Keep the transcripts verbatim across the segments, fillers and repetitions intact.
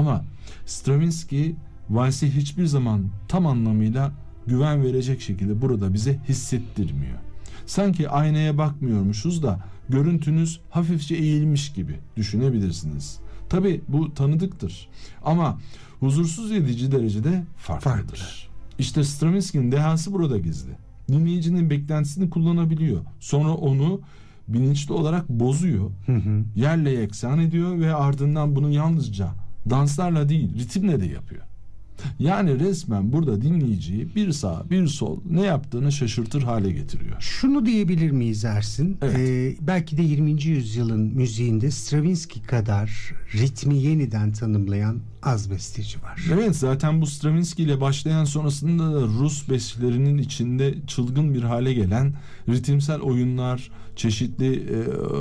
Ama Stravinsky valsi hiçbir zaman tam anlamıyla güven verecek şekilde burada bize hissettirmiyor. Sanki aynaya bakmıyormuşuz da görüntünüz hafifçe eğilmiş gibi düşünebilirsiniz. Tabii bu tanıdıktır ama huzursuz edici derecede farklıdır. Farklı. İşte Stravinsky'nin dehası burada gizli. Dinleyicinin beklentisini kullanabiliyor. Sonra onu bilinçli olarak bozuyor. Hı hı. Yerle yeksan ediyor ve ardından bunu yalnızca danslarla değil, ritimle de yapıyor. Yani resmen burada dinleyiciyi bir sağ bir sol ne yaptığını şaşırtır hale getiriyor. Şunu diyebilir miyiz Ersin? Evet. Ee, belki de yirminci yüzyılın müziğinde Stravinsky kadar ritmi yeniden tanımlayan az besteci var. Evet, zaten bu Stravinsky ile başlayan, sonrasında da Rus bestelerinin içinde çılgın bir hale gelen ritimsel oyunlar, çeşitli e,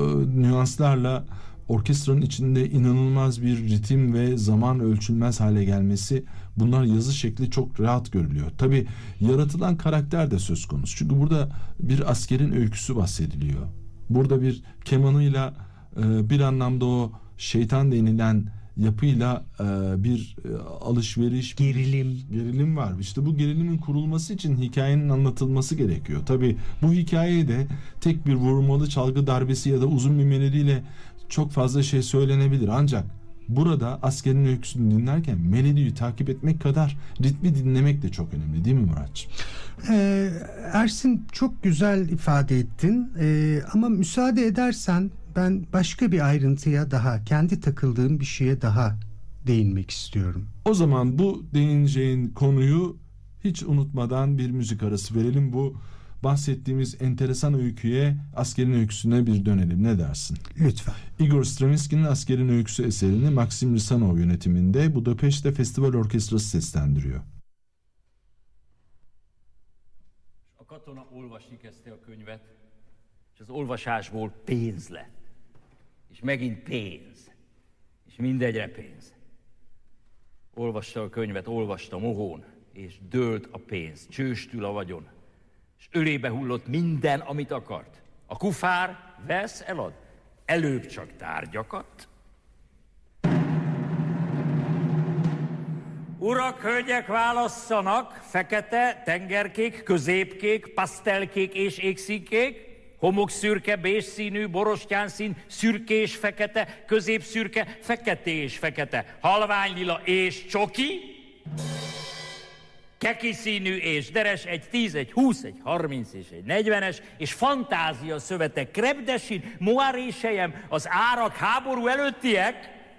nüanslarla orkestranın içinde inanılmaz bir ritim ve zaman ölçülmez hale gelmesi, bunlar yazı şekli çok rahat görülüyor. Tabii yaratılan karakter de söz konusu. Çünkü burada bir askerin öyküsü bahsediliyor. Burada bir kemanıyla e, bir anlamda o şeytan denilen yapıyla e, bir e, alışveriş, gerilim, gerilim var. İşte bu gerilimin kurulması için hikayenin anlatılması gerekiyor. Tabii bu hikayeyi de tek bir vurmalı çalgı darbesi ya da uzun bir melodiyle çok fazla şey söylenebilir. Ancak burada askerin öyküsünü dinlerken melodiyi takip etmek kadar ritmi dinlemek de çok önemli, değil mi Muratçığım? Ee, Ersin, çok güzel ifade ettin. Ee, ama müsaade edersen ben başka bir ayrıntıya daha, kendi takıldığım bir şeye daha değinmek istiyorum. O zaman bu değineceğin konuyu hiç unutmadan bir müzik arası verelim. Bu bahsettiğimiz enteresan öyküye, askerin öyküsüne bir dönelim. Ne dersin? Lütfen. Igor Stravinsky'nin Askerin Öyküsü eserini Maxim Lisanov yönetiminde Budapeşte Fesztivál Orkestrası seslendiriyor. A katona olvasni kezdte a könyvet, és az olvasásból pénz lett. És megint pénz. És mindegyre pénz. Olvasta a könyvet, olvasta mohón, és dőlt a pénz, csőstül a vagyon. És ölébe hullott minden, amit akart. A kufár vesz, elad. Előbb csak tárgyakat. Urak, hölgyek, válasszanak! Fekete, tengerkék, középkék, pasztelkék és égszínkék, homokszürke, bézszínű, borostyánszín, szürkés, fekete, középszürke, feketés, fekete, halványlila és csoki, keki színű és deres, egy tíz, egy húsz, egy harminc és egy negyvenes, és fantázia szövete, krepdesin, moiré sejem, az árak háború előttiek.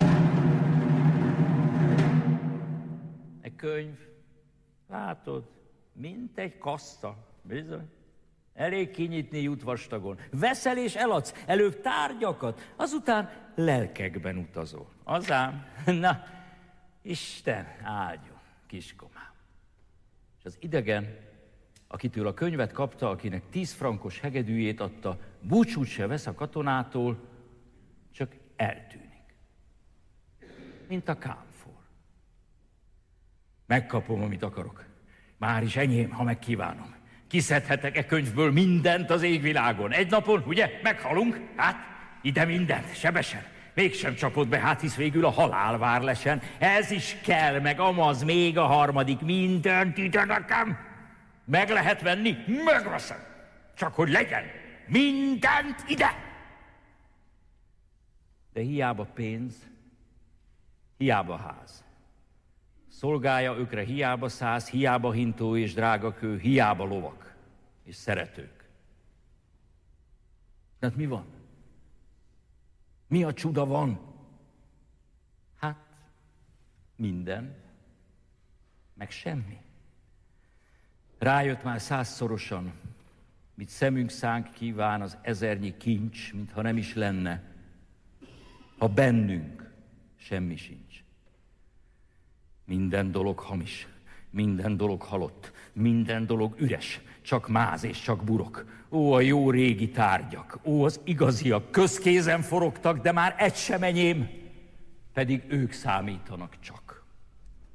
Egy könyv, látod, mint egy kassa, bizony. Elég kinyitni jut vastagon. Veszel és eladsz, előbb tárgyakat, azután lelkekben utazol. Azám, na, Isten áldjon, kiskomám. És az idegen, akitől a könyvet kapta, akinek tíz frankos hegedűjét adta, búcsút se vesz a katonától, csak eltűnik. Mint a kámfor. Megkapom, amit akarok. Már is enyém, ha megkívánom. Kiszedhetek e könyvből mindent az égvilágon. Egy napon, ugye, meghalunk? Hát, ide mindent, sebesen. Mégsem csapott be, hát hisz végül a halál vár lesen. Ez is kell, meg amaz, még a harmadik, mindent ide nekem. Meg lehet venni? Megveszem. Csak hogy legyen. Mindent ide. De hiába pénz, hiába ház. Szolgálja ökre hiába száz, hiába hintó és drága kő, hiába lovak és szeretők. Tehát mi van? Mi a csuda van? Hát, minden, meg semmi. Rájött már százszorosan, mit szemünk szánk kíván az ezernyi kincs, mintha nem is lenne, ha bennünk semmi sincs. Minden dolog hamis, minden dolog halott, minden dolog üres, csak máz és csak burok. Ó, a jó régi tárgyak, ó, az igaziak, közkézen forogtak, de már egy sem enyém, pedig ők számítanak csak.